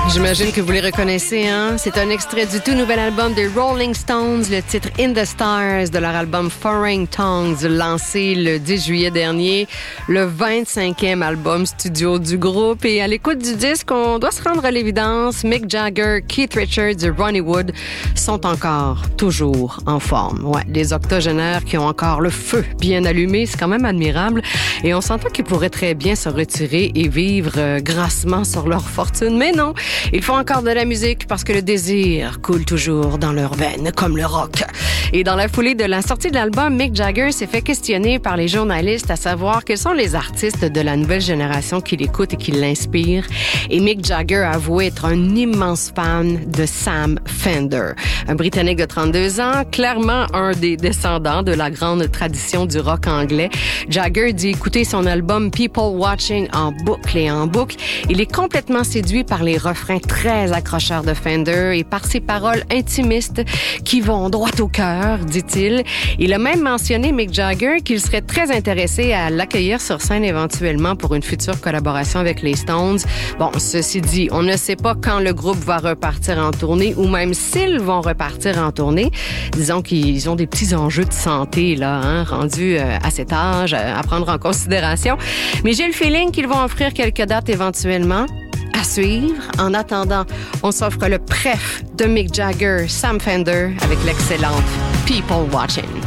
J'imagine que vous les reconnaissez, hein? C'est un extrait du tout nouvel album des Rolling Stones, le titre In the Stars de leur album Foreign Tongues, lancé le 10 juillet dernier, le 25e album studio du groupe. Et à l'écoute du disque, on doit se rendre à l'évidence, Mick Jagger, Keith Richards et Ronnie Wood sont encore toujours en forme. Ouais, les octogénaires qui ont encore le feu bien allumé, c'est quand même admirable. Et on s'entend qu'ils pourraient très bien se retirer et vivre grassement sur leur fortune. Mais non, ils font encore de la musique parce que le désir coule toujours dans leurs veines, comme le rock. Et dans la foulée de la sortie de l'album, Mick Jagger s'est fait questionner par les journalistes à savoir quels sont les artistes de la nouvelle génération qui l'écoutent et qui l'inspirent. Et Mick Jagger a avoué être un immense fan de Sam Fender, un Britannique de 32 ans, clairement un des descendants de la grande tradition du rock anglais. Jagger dit écouter son album People Watching en boucle et en boucle. Il est complètement séduit par les refrains très accrocheurs de Fender et par ses paroles intimistes qui vont droit au cœur, dit-il. Il a même mentionné, Mick Jagger, qu'il serait très intéressé à l'accueillir sur scène éventuellement pour une future collaboration avec les Stones. Bon, ceci dit, on ne sait pas quand le groupe va repartir en tournée ou même s'ils vont repartir en tournée. Disons qu'ils ont des petits enjeux de santé, là, hein, rendus à cet âge, à prendre en considération. Mais j'ai le feeling qu'ils vont offrir quelques dates éventuellement. À suivre. En attendant, on s'offre le préf de Mick Jagger, Sam Fender, avec l'excellente People Watching.